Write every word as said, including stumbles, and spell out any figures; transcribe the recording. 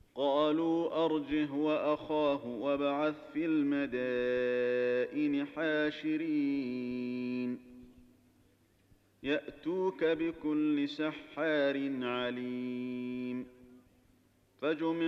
قالوا أرجه وأخاه وابعث في المدائن حاشرين يأتوك بكل سحار عليم فجمع